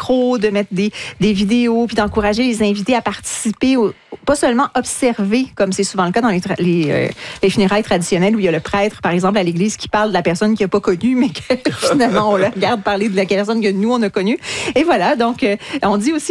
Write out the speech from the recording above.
micros, de mettre des vidéos, puis d'encourager les invités à participer, pas seulement observer, comme c'est souvent le cas dans les funérailles traditionnelles où il y a le prêtre, par exemple, à l'église qui parle de la personne qu'il n'a pas connue, mais que finalement, on le regarde parler de la personne que nous, on a connue. Et voilà, donc, on dit aussi